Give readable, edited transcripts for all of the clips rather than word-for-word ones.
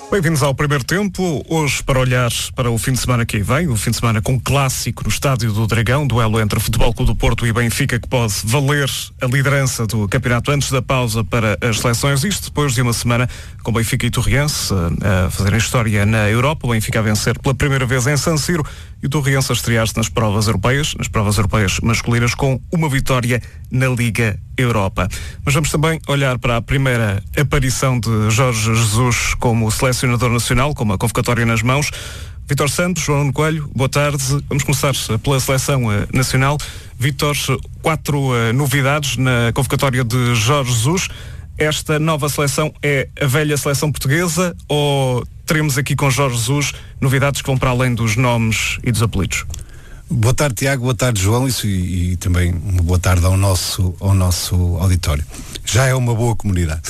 Bem-vindos ao primeiro tempo, hoje para olhar para o fim de semana que aí vem, o fim de semana com um clássico no Estádio do Dragão, duelo entre o Futebol Clube do Porto e Benfica, que pode valer a liderança do campeonato antes da pausa para as seleções, isto depois de uma semana com Benfica e Torriense a fazerem história na Europa, o Benfica a vencer pela primeira vez em San Siro e o Torriense a estrear-se nas provas europeias masculinas, com uma vitória na Liga Europa. Mas vamos também olhar para a primeira aparição de Jorge Jesus como selecionador nacional, com uma convocatória nas mãos. Vítor Santos, João Nuno Coelho, boa tarde. Vamos começar pela seleção nacional. Vítor, 4 novidades na convocatória de Jorge Jesus. Esta nova seleção é a velha seleção portuguesa ou teremos aqui com Jorge Jesus novidades que vão para além dos nomes e dos apelidos? Boa tarde, Tiago, boa tarde, João, e também uma boa tarde ao nosso auditório. Já é uma boa comunidade.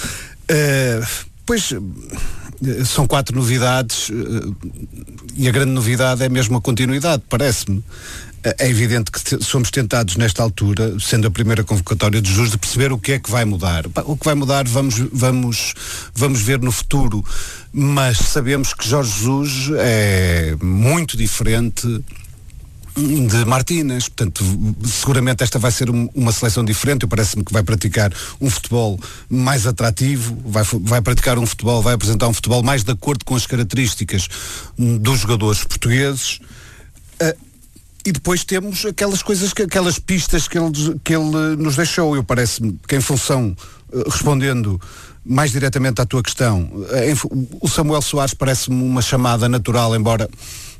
Pois são 4 novidades e a grande novidade é mesmo a continuidade, parece-me. É evidente que somos tentados nesta altura, sendo a primeira convocatória de Jesus, de perceber o que é que vai mudar. O que vai mudar vamos ver no futuro, mas sabemos que Jorge Jesus é muito diferente de Martínez, portanto seguramente esta vai ser uma seleção diferente. Parece-me que vai praticar um futebol mais atrativo, vai praticar um futebol, vai apresentar um futebol mais de acordo com as características dos jogadores portugueses. E depois temos aquelas pistas que ele nos deixou. Eu parece-me que em função, respondendo mais diretamente à tua questão, o Samuel Soares parece-me uma chamada natural, embora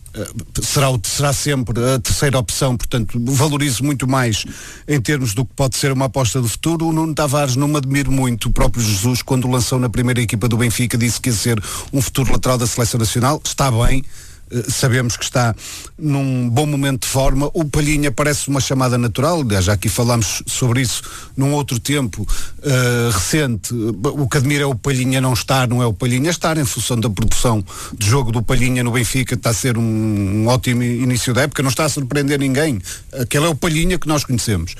será sempre a terceira opção, portanto valorizo muito mais em termos do que pode ser uma aposta do futuro. O Nuno Tavares não me admiro muito. O próprio Jesus, quando o lançou na primeira equipa do Benfica, disse que ia ser um futuro lateral da Seleção Nacional. Está bem, sabemos que está num bom momento de forma. O Palhinha parece uma chamada natural, já aqui falámos sobre isso num outro tempo recente. O que admira é o Palhinha não estar, não é o Palhinha estar, em função da produção de jogo do Palhinha no Benfica. Está a ser um ótimo início da época, não está a surpreender ninguém. Aquele é o Palhinha que nós conhecemos.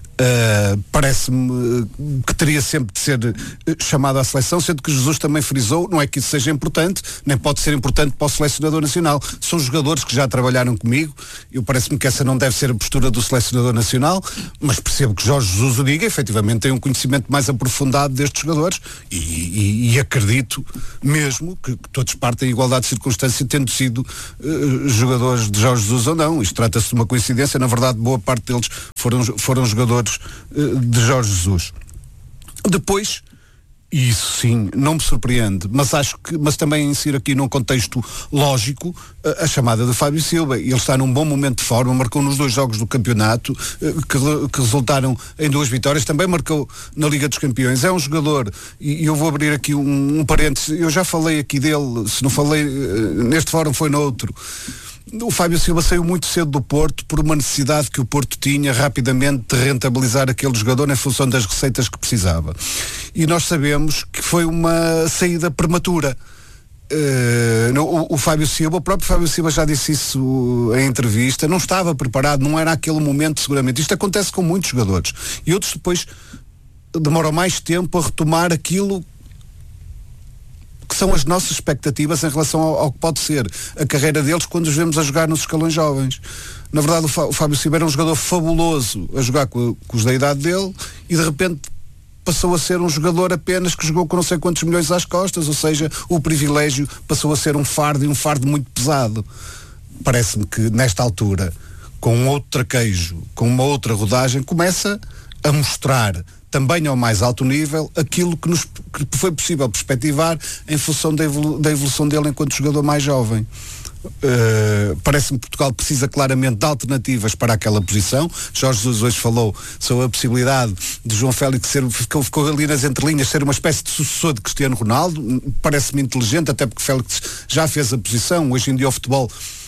Parece-me que teria sempre de ser chamado à seleção, sendo que Jesus também frisou, não é que isso seja importante, nem pode ser importante para o selecionador nacional. São jogadores que já trabalharam comigo. Eu parece-me que essa não deve ser a postura do selecionador nacional, mas percebo que Jorge Jesus o diga. Efetivamente tem um conhecimento mais aprofundado destes jogadores e acredito mesmo que todos partem em igualdade de circunstância, tendo sido jogadores de Jorge Jesus ou não. Isto trata-se de uma coincidência. Na verdade, boa parte deles foram jogadores de Jorge Jesus. Depois, e isso sim, não me surpreende, mas também insiro aqui num contexto lógico a chamada de Fábio Silva. Ele está num bom momento de forma, marcou nos 2 jogos do campeonato que resultaram em 2 vitórias, também marcou na Liga dos Campeões. É um jogador, e eu vou abrir aqui um parênteses, eu já falei aqui dele, se não falei neste fórum foi no outro. O Fábio Silva saiu muito cedo do Porto por uma necessidade que o Porto tinha rapidamente de rentabilizar aquele jogador em função das receitas que precisava. E nós sabemos que foi uma saída prematura. O Fábio Silva, o próprio Fábio Silva já disse isso em entrevista, não estava preparado, não era aquele momento seguramente. Isto acontece com muitos jogadores. E outros depois demoram mais tempo a retomar aquilo que são as nossas expectativas em relação ao que pode ser a carreira deles quando os vemos a jogar nos escalões jovens. Na verdade, o Fábio Silva era um jogador fabuloso a jogar com os da idade dele e de repente passou a ser um jogador apenas que jogou com não sei quantos milhões às costas, ou seja, o privilégio passou a ser um fardo, e um fardo muito pesado. Parece-me que nesta altura, com um outro traquejo, com uma outra rodagem, começa a mostrar também ao mais alto nível aquilo que foi possível perspectivar em função da evolução dele enquanto jogador mais jovem. Parece-me que Portugal precisa claramente de alternativas para aquela posição. Jorge Jesus hoje falou sobre a possibilidade de João Félix ficou ali nas entrelinhas, ser uma espécie de sucessor de Cristiano Ronaldo. Parece-me inteligente, até porque Félix já fez a posição. Hoje em dia o futebol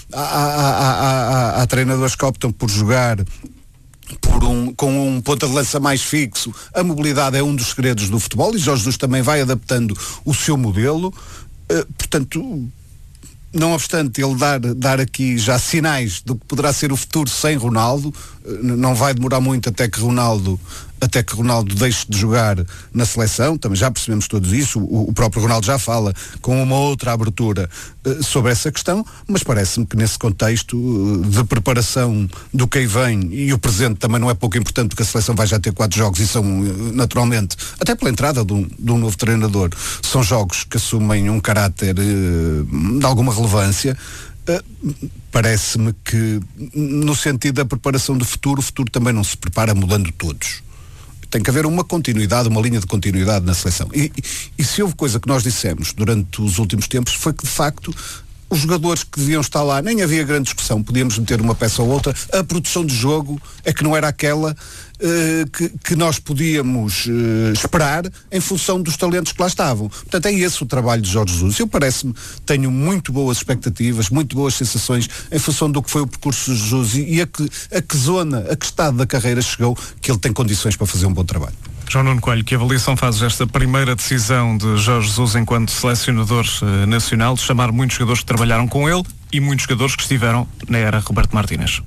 há treinadores que optam por jogar com um ponta de lança mais fixo. A mobilidade é um dos segredos do futebol e Jorge Jesus também vai adaptando o seu modelo. Portanto, não obstante ele dar aqui já sinais do que poderá ser o futuro sem Ronaldo, não vai demorar muito até que Ronaldo até que Ronaldo deixe de jogar na seleção, também já percebemos todos isso, o próprio Ronaldo já fala com uma outra abertura sobre essa questão, mas parece-me que nesse contexto de preparação do que aí vem, e o presente também não é pouco importante, porque a seleção vai já ter 4 jogos e são naturalmente, até pela entrada de um novo treinador, são jogos que assumem um caráter de alguma relevância. Parece-me que no sentido da preparação do futuro, o futuro também não se prepara mudando todos. Tem que haver uma continuidade, uma linha de continuidade na seleção. E se houve coisa que nós dissemos durante os últimos tempos foi que, de facto, os jogadores que deviam estar lá, nem havia grande discussão, podíamos meter uma peça ou outra, a produção de jogo é que não era aquela que nós podíamos esperar em função dos talentos que lá estavam. Portanto, é esse o trabalho de Jorge Jesus. Eu tenho muito boas expectativas, muito boas sensações em função do que foi o percurso de Jesus e a que zona, a que estado da carreira chegou, que ele tem condições para fazer um bom trabalho. João Nuno Coelho, que avaliação fazes esta primeira decisão de Jorge Jesus enquanto selecionador nacional de chamar muitos jogadores que trabalharam com ele e muitos jogadores que estiveram na era Roberto Martínez?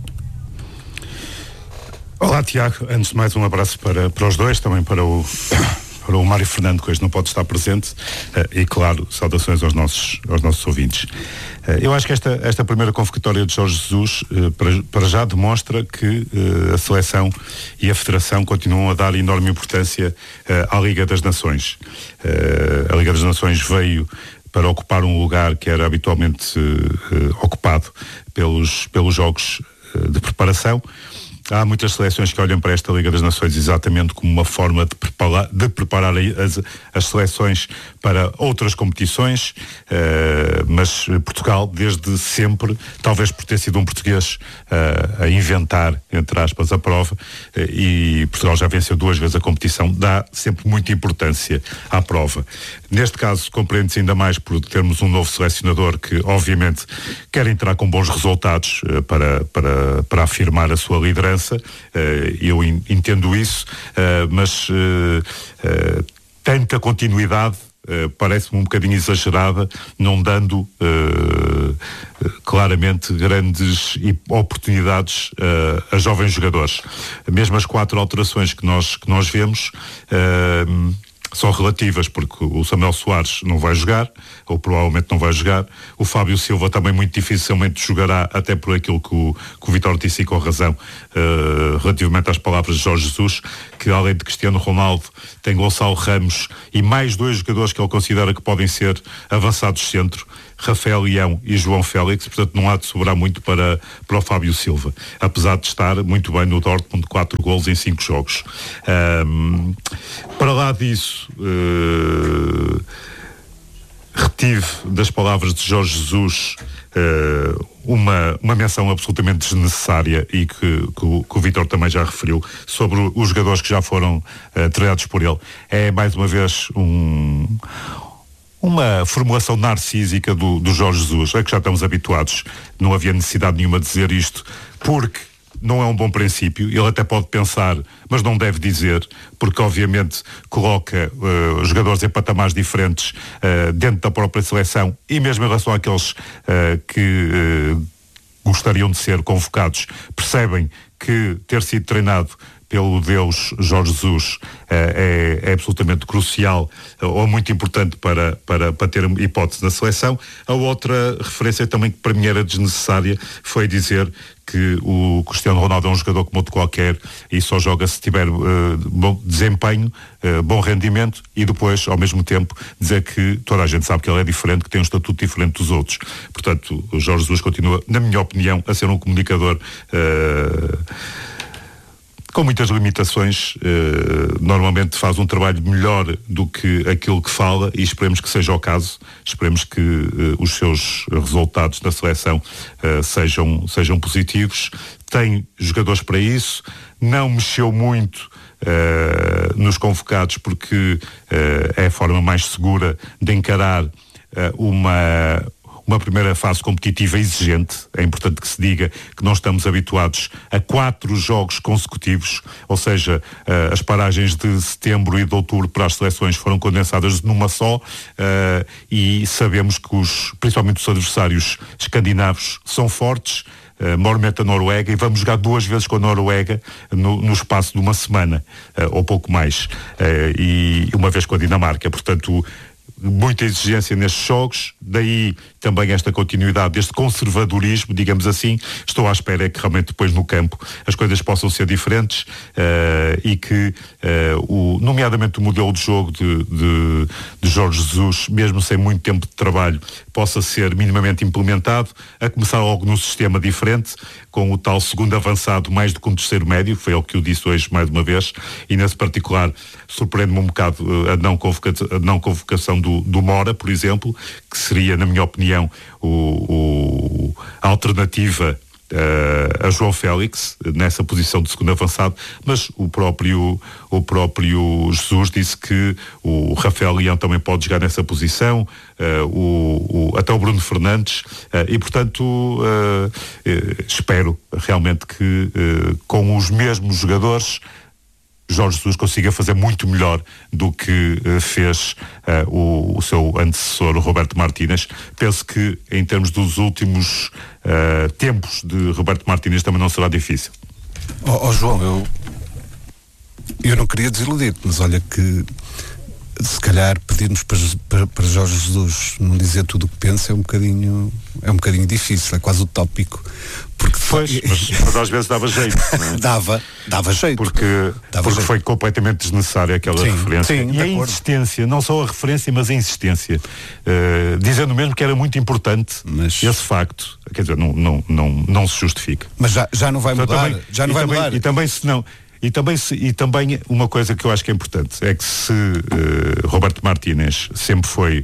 Olá, Tiago. Antes de mais, um abraço para os dois, também para o Mário Fernando, que hoje não pode estar presente, e claro, saudações aos nossos ouvintes. Eu acho que esta primeira convocatória de Jorge Jesus para já demonstra que a seleção e a Federação continuam a dar enorme importância à Liga das Nações. A Liga das Nações veio para ocupar um lugar que era habitualmente ocupado pelos jogos de preparação. Há muitas seleções que olham para esta Liga das Nações exatamente como uma forma de preparar as seleções para outras competições, mas Portugal, desde sempre, talvez por ter sido um português a inventar, entre aspas, a prova, e Portugal já venceu 2 vezes a competição, dá sempre muita importância à prova. Neste caso, compreende-se ainda mais por termos um novo selecionador que, obviamente, quer entrar com bons resultados para afirmar a sua liderança. Eu entendo isso, mas tanta continuidade parece-me um bocadinho exagerada, não dando claramente grandes oportunidades a jovens jogadores. Mesmo as 4 alterações que nós vemos são relativas, porque o Samuel Soares não vai jogar, ou provavelmente não vai jogar. O Fábio Silva também muito dificilmente jogará, até por aquilo que o Vítor disse, e com razão, relativamente às palavras de Jorge Jesus, que além de Cristiano Ronaldo tem Gonçalo Ramos e mais 2 jogadores que ele considera que podem ser avançados centro, Rafael Leão e João Félix. Portanto não há de sobrar muito para o Fábio Silva, apesar de estar muito bem no Dortmund, 4 golos em 5 jogos. Para lá disso, retive das palavras de Jorge Jesus uma menção absolutamente desnecessária e que o Vítor também já referiu sobre os jogadores que já foram treinados por ele. É mais uma vez uma formulação narcísica do Jorge Jesus, a que já estamos habituados. Não havia necessidade nenhuma de dizer isto, porque não é um bom princípio. Ele até pode pensar, mas não deve dizer, porque obviamente coloca jogadores em patamares diferentes dentro da própria seleção, e mesmo em relação àqueles que gostariam de ser convocados, percebem que ter sido treinado pelo Deus Jorge Jesus é absolutamente crucial ou muito importante para ter hipótese na seleção. A outra referência também que para mim era desnecessária foi dizer que o Cristiano Ronaldo é um jogador como outro qualquer e só joga se tiver bom desempenho, bom rendimento, e depois, ao mesmo tempo, dizer que toda a gente sabe que ele é diferente, que tem um estatuto diferente dos outros. Portanto, o Jorge Jesus continua, na minha opinião, a ser um comunicador com muitas limitações. Normalmente faz um trabalho melhor do que aquilo que fala, e esperemos que seja o caso. Esperemos que os seus resultados na seleção sejam positivos. Tem jogadores para isso, não mexeu muito nos convocados, porque é a forma mais segura de encarar uma primeira fase competitiva exigente. É importante que se diga que não estamos habituados a 4 jogos consecutivos, ou seja, as paragens de setembro e de outubro para as seleções foram condensadas numa só, e sabemos que principalmente os adversários escandinavos são fortes. mormente a Noruega, e vamos jogar 2 vezes com a Noruega no espaço de uma semana, ou pouco mais, e uma vez com a Dinamarca. Portanto, muita exigência nestes jogos, daí também esta continuidade deste conservadorismo, digamos assim. Estou à espera que realmente depois no campo as coisas possam ser diferentes, e que nomeadamente o modelo de jogo de Jorge Jesus, mesmo sem muito tempo de trabalho, possa ser minimamente implementado, a começar logo num sistema diferente, com o tal segundo avançado mais do que um terceiro médio. Foi ele que eu disse hoje mais uma vez, e nesse particular surpreende-me um bocado a não convocação do Mora, por exemplo, que seria, na minha opinião, a alternativa a João Félix nessa posição de segundo avançado, mas o próprio Jesus disse que o Rafael Leão também pode jogar nessa posição, até o Bruno Fernandes, e portanto espero realmente que com os mesmos jogadores Jorge Jesus consiga fazer muito melhor do que fez o seu antecessor, o Roberto Martínez. Penso que em termos dos últimos tempos de Roberto Martínez também não será difícil. João, eu não queria desiludir-te, mas olha que se calhar pedirmos para Jorge Jesus não dizer tudo o que pensa é um bocadinho difícil, é quase utópico. Porque mas às vezes dava jeito, não é? dava jeito. Porque foi completamente desnecessária aquela referência. Sim, e a insistência, não só a referência, mas a insistência, dizendo mesmo que era muito importante, mas esse facto, quer dizer, não se justifica. Mas já não vai mudar. Mudar. E também uma coisa que eu acho que é importante é que se Roberto Martínez sempre foi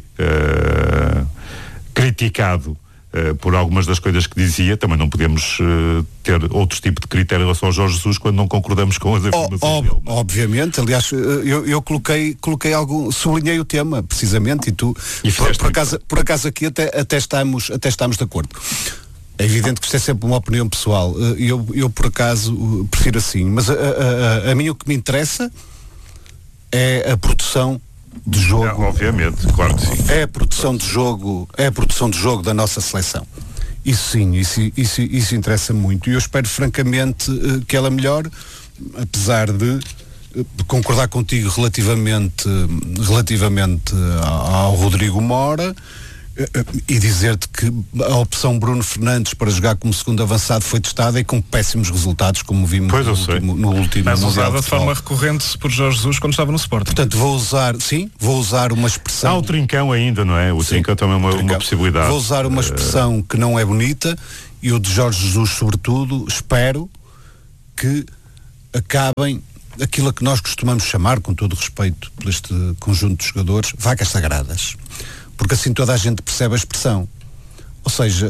criticado por algumas das coisas que dizia, também não podemos ter outro tipo de critério em relação ao Jorge Jesus quando não concordamos com as afirmações dele. Obviamente, aliás, eu coloquei algo, sublinhei o tema, precisamente, e tu, por acaso aqui até estamos de acordo. É evidente que isto é sempre uma opinião pessoal. Eu por acaso prefiro assim, mas a mim o que me interessa é a produção de jogo. Obviamente, claro que sim. É a produção de jogo da nossa seleção. Isso sim, isso interessa muito. E eu espero francamente que ela melhore, apesar de concordar contigo relativamente ao Rodrigo Mora, e dizer-te que a opção Bruno Fernandes para jogar como segundo avançado foi testada e com péssimos resultados, como vimos no último mas usada de forma recorrente por Jorge Jesus quando estava no Sporting. Portanto, vou usar uma expressão. Há o Trincão ainda, não é? O Trincão também é uma possibilidade. Vou usar uma expressão que não é bonita, e o de Jorge Jesus, sobretudo, espero que acabem aquilo a que nós costumamos chamar, com todo o respeito por este conjunto de jogadores, vacas sagradas. Porque assim toda a gente percebe a expressão. Ou seja,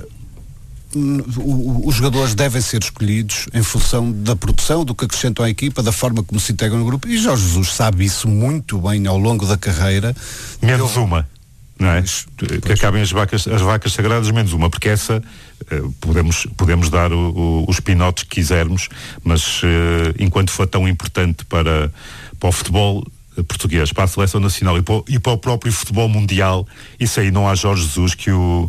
os jogadores devem ser escolhidos em função da produção, do que acrescentam à equipa, da forma como se integram no grupo, e Jorge Jesus sabe isso muito bem ao longo da carreira. Menos uma, não é? Que acabem as vacas sagradas, menos uma, porque essa podemos dar os pinotes que quisermos, mas enquanto for tão importante para o futebol português, para a seleção nacional e para o próprio futebol mundial, isso aí não há Jorge Jesus que o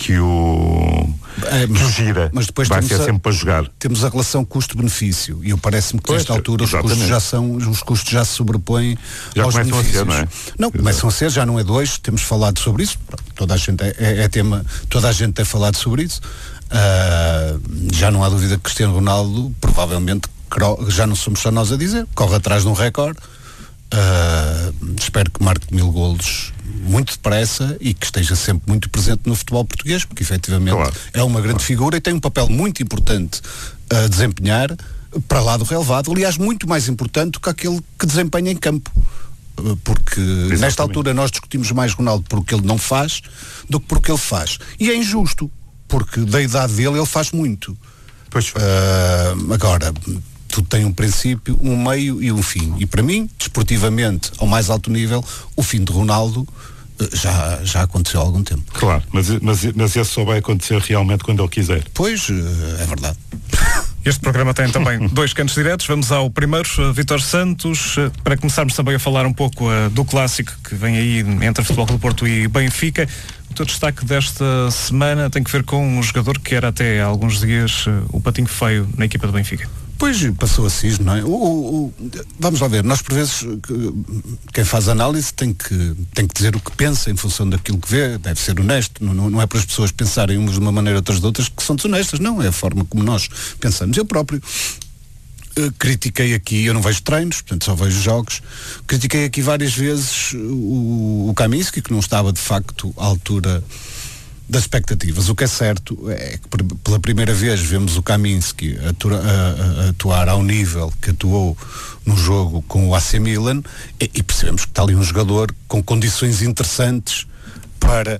gira. Mas depois vai ser sempre para jogar. Temos a relação custo-benefício, e eu parece-me que nesta altura os custos já se sobrepõem aos benefícios. Não é? Não, começam a ser, já não é 2, temos falado sobre isso, toda a gente é tema, toda a gente tem falado sobre isso. Já não há dúvida que Cristiano Ronaldo, provavelmente, já não somos só nós a dizer, corre atrás de um recorde. Espero que marque 1000 golos muito depressa e que esteja sempre muito presente no futebol português, porque efetivamente é uma grande figura e tem um papel muito importante a desempenhar para lá do relevado, aliás muito mais importante do que aquele que desempenha em campo, porque nesta altura nós discutimos mais Ronaldo por o que ele não faz do que por o que ele faz, e é injusto, porque da idade dele ele faz muito. Agora tudo tem um princípio, um meio e um fim. E para mim, desportivamente, ao mais alto nível, o fim de Ronaldo já aconteceu há algum tempo. Claro, mas esse só vai acontecer realmente quando ele quiser. Pois, é verdade. Este programa tem também 2 cantos diretos. Vamos ao primeiro, Vítor Santos, para começarmos também a falar um pouco do clássico que vem aí entre Futebol Clube do Porto e Benfica. O teu destaque desta semana tem que ver com um jogador que era até há alguns dias o patinho feio na equipa do Benfica. Pois, passou a cisne, não é? Vamos lá ver, nós por vezes, quem faz análise tem que dizer o que pensa em função daquilo que vê, deve ser honesto, não é para as pessoas pensarem umas de uma maneira, outras de outras, que são desonestas, não, é a forma como nós pensamos. Eu próprio critiquei aqui, eu não vejo treinos, portanto só vejo jogos, critiquei aqui várias vezes o Kaminski, que não estava de facto à altura das expectativas. O que é certo é que pela primeira vez vemos o Kaminski atuar ao nível que atuou no jogo com o AC Milan e percebemos que está ali um jogador com condições interessantes para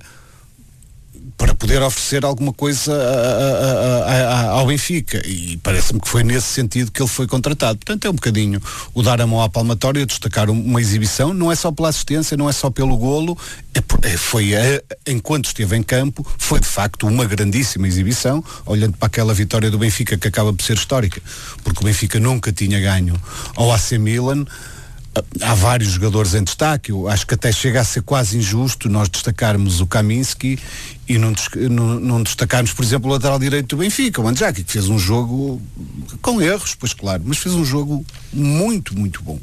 poder oferecer alguma coisa ao Benfica, e parece-me que foi nesse sentido que ele foi contratado. Portanto, é um bocadinho o dar a mão à palmatória, destacar uma exibição, não é só pela assistência, não é só pelo golo, enquanto esteve em campo, foi de facto uma grandíssima exibição, olhando para aquela vitória do Benfica que acaba por ser histórica, porque o Benfica nunca tinha ganho ao AC Milan. Há vários jogadores em destaque, eu acho que até chega a ser quase injusto nós destacarmos o Kaminski e não destacarmos, por exemplo, o lateral direito do Benfica, o Andjaki, que fez um jogo com erros, pois claro, mas fez um jogo muito, muito bom.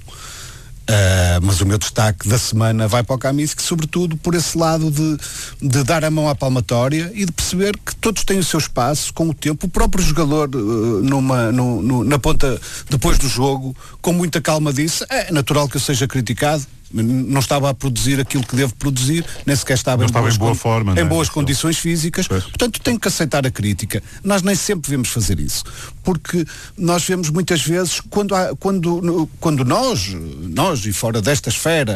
Mas o meu destaque da semana vai para o Kaminski, sobretudo por esse lado de dar a mão à palmatória e de perceber que todos têm o seu espaço com o tempo. O próprio jogador na ponta, depois do jogo, com muita calma disse, é natural que eu seja criticado, não estava a produzir aquilo que devo produzir, nem sequer estava em boa forma, em boas condições físicas, portanto tenho que aceitar a crítica. Nós nem sempre devemos fazer isso, porque nós vemos muitas vezes quando nós e fora desta esfera,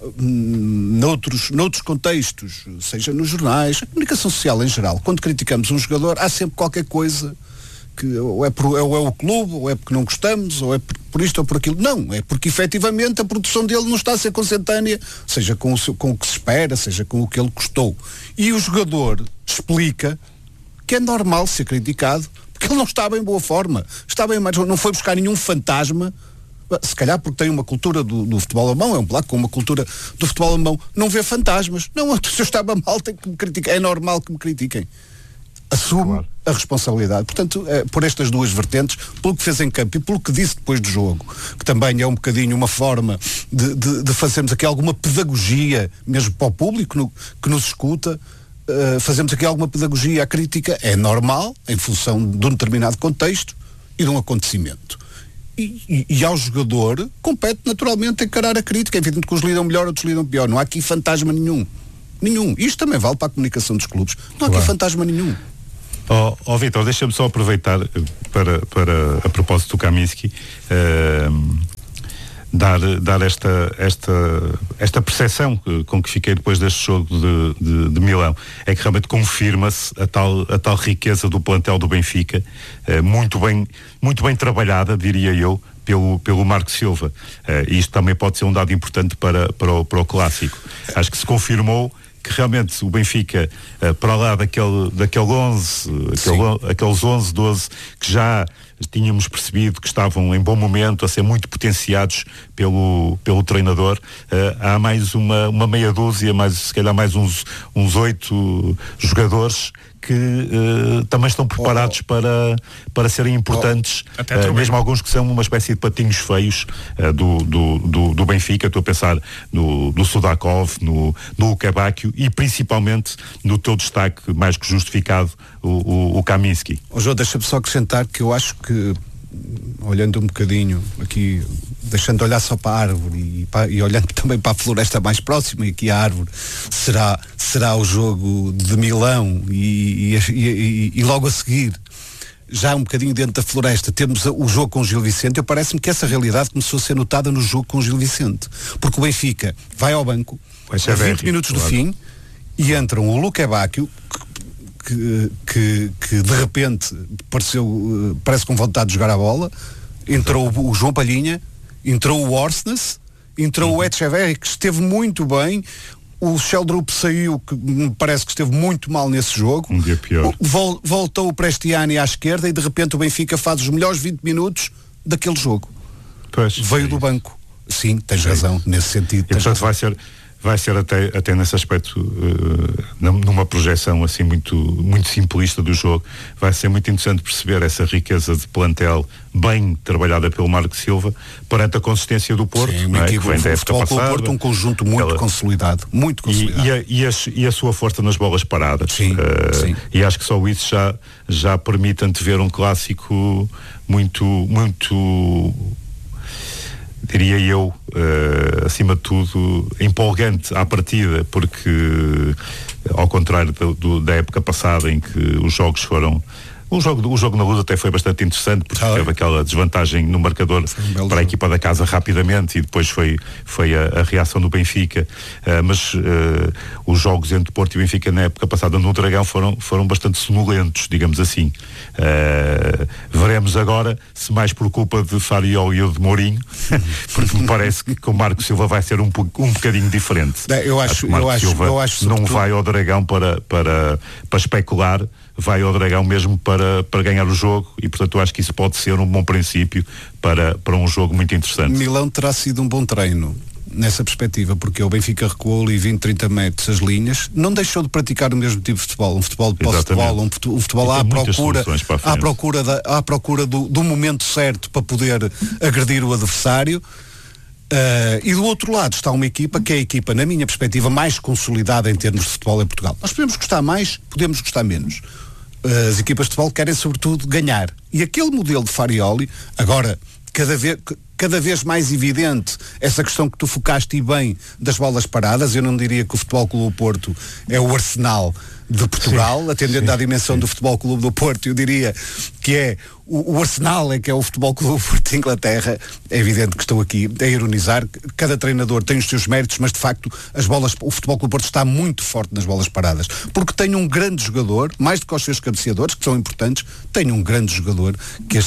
noutros contextos, seja nos jornais, a comunicação social em geral, quando criticamos um jogador, há sempre qualquer coisa que ou é o clube, ou é porque não gostamos, ou é por isto ou por aquilo. Não, é porque efetivamente a produção dele não está a ser consentânea, seja com o que se espera, seja com o que ele custou. E o jogador explica que é normal ser criticado, porque ele não estava em boa forma, estava em mais, não foi buscar nenhum fantasma, se calhar porque tem uma cultura do futebol alemão, é um placo com uma cultura do futebol alemão, não vê fantasmas. Não, se eu estava mal, tem que me criticar, é normal que me critiquem. Assume a responsabilidade. Portanto, por estas duas vertentes, pelo que fez em campo e pelo que disse depois do jogo, que também é um bocadinho uma forma de fazermos aqui alguma pedagogia, mesmo para o público que nos escuta, fazemos aqui alguma pedagogia. A crítica é normal, em função de um determinado contexto e de um acontecimento. E ao jogador, compete naturalmente encarar a crítica. É evidente que uns lidam melhor, outros lidam pior. Não há aqui fantasma nenhum. Isto também vale para a comunicação dos clubes. Não há aqui fantasma nenhum. Vítor, deixa-me só aproveitar para a propósito do Kaminski, dar esta percepção com que fiquei depois deste jogo de Milão. É que realmente confirma-se a tal riqueza do plantel do Benfica, muito bem trabalhada, diria eu, pelo Marco Silva. E isto também pode ser um dado importante para o clássico. Acho que se confirmou que realmente o Benfica, para lá daquele 11, aqueles 11, 12 que já tínhamos percebido que estavam em bom momento, a ser muito potenciados pelo treinador, há mais uma meia dúzia, se calhar mais uns 8 jogadores que também estão preparados para serem importantes, mesmo alguns que são uma espécie de patinhos feios do Benfica. Estou a pensar no Sudakov, no Kabakio e principalmente no teu destaque mais que justificado, o Kaminski. João, deixa-me só acrescentar que eu acho que, olhando um bocadinho aqui, deixando de olhar só para a árvore e olhando também para a floresta mais próxima, e aqui a árvore será o jogo de Milão e logo a seguir, já um bocadinho dentro da floresta, temos o jogo com o Gil Vicente. Parece-me que essa realidade começou a ser notada no jogo com o Gil Vicente, porque o Benfica vai ao banco a 20 minutos do fim e entram o Luque Bacchio, que de repente parece com vontade de jogar a bola, entrou o João Palhinha, entrou o Orsnes, entrou o Etcheverry, que esteve muito bem, o Sheldrup saiu, que me parece que esteve muito mal nesse jogo, um dia pior. Voltou o Prestiani à esquerda e de repente o Benfica faz os melhores 20 minutos daquele jogo. Veio do banco. Sim, tens razão, nesse sentido. E portanto vai ser, vai ser até nesse aspecto, numa projeção assim muito simplista do jogo, vai ser muito interessante perceber essa riqueza de plantel bem trabalhada pelo Marco Silva perante a consistência do Porto. Sim, que vem da época passada, Porto, um conjunto muito consolidado. E a sua força nas bolas paradas. Sim. E acho que só isso já permite antever um clássico muito diria eu, acima de tudo, empolgante à partida, porque ao contrário da época passada em que os jogos foram... O jogo na Luz até foi bastante interessante, porque teve aquela desvantagem no marcador para a equipa da casa rapidamente, e depois foi a reação do Benfica, mas os jogos entre Porto e Benfica na época passada no Dragão foram bastante sonolentos, digamos assim. Veremos agora se mais por culpa de Farioli ou de Mourinho, porque me parece que o Marco Silva vai ser um bocadinho diferente. Eu acho que não vai ao Dragão para especular, vai ao Dragão mesmo para ganhar o jogo, e portanto eu acho que isso pode ser um bom princípio para um jogo muito interessante. Milão terá sido um bom treino nessa perspectiva, porque o Benfica recuou ali 20, 30 metros as linhas, não deixou de praticar o mesmo tipo de futebol, um futebol de posse-de-bola, um futebol à procura do momento certo para poder agredir o adversário. E do outro lado está uma equipa que é a equipa, na minha perspectiva, mais consolidada em termos de futebol em Portugal. Nós podemos gostar mais, podemos gostar menos. As equipas de futebol querem sobretudo ganhar. E aquele modelo de Farioli, agora cada vez mais evidente essa questão que tu focaste bem das bolas paradas. Eu não diria que o Futebol Clube do Porto é o Arsenal de Portugal, atendendo à dimensão do Futebol Clube do Porto, eu diria que é o Arsenal é que é o Futebol Clube do Porto de Inglaterra. É evidente que estou aqui a ironizar, cada treinador tem os seus méritos, mas de facto o Futebol Clube do Porto está muito forte nas bolas paradas, porque tem um grande jogador, mais do que os seus cabeceadores, que são importantes, tem um grande jogador que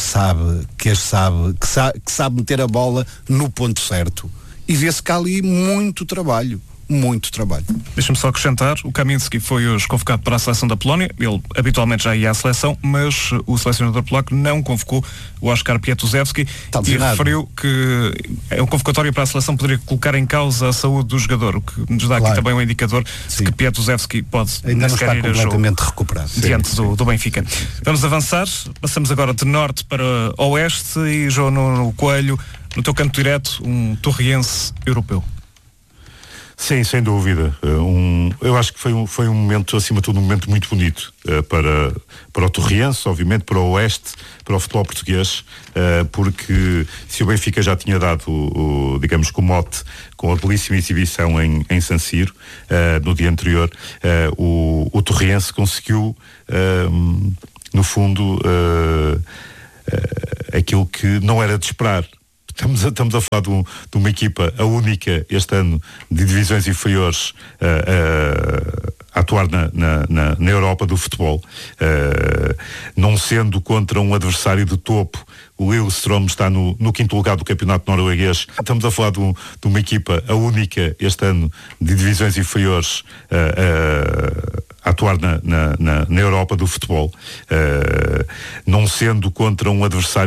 sabe meter a bola no ponto certo, e vê-se que há ali muito trabalho. Deixa-me só acrescentar, o Kaminski foi hoje convocado para a seleção da Polónia. Ele habitualmente já ia à seleção, mas o selecionador polaco não convocou o Oskar Piatuzewski e referiu que é um convocatório para a seleção poderia colocar em causa a saúde do jogador, o que nos dá aqui também um indicador de que Piatuzewski pode ainda não estar completamente recuperado diante do Benfica. Vamos avançar, passamos agora de norte para oeste e João no Coelho, no teu canto direto, um torriense europeu. Sim, sem dúvida. Eu acho que foi um momento, acima de tudo, um momento muito bonito para o Torriense, obviamente, para o Oeste, para o futebol português, porque se o Benfica já tinha dado, digamos, com o mote, com a belíssima exibição em San Siro, no dia anterior, o Torriense conseguiu, no fundo, aquilo que não era de esperar. Estamos a falar de uma equipa, a única este ano de divisões inferiores a atuar na Europa do futebol, não sendo contra um adversário de topo. O Lillestrøm está no 5º lugar do campeonato norueguês. Estamos a falar de uma equipa, a única este ano de divisões inferiores a atuar na Europa do futebol, não sendo contra um adversário